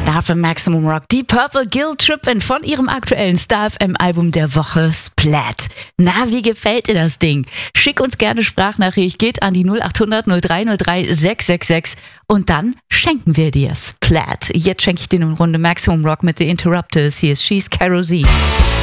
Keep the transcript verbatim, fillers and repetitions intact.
Star F M Maximum Rock, die Purple Guilt Trippin' von ihrem aktuellen Star F M Album der Woche Splat. Na, wie gefällt dir das Ding? Schick uns gerne Sprachnachricht, geht an die null acht hundert null drei null drei sechs sechs sechs und dann schenken wir dir Splat. Jetzt schenke ich dir eine Runde Maximum Rock mit The Interrupters. Hier ist She's Kerosene.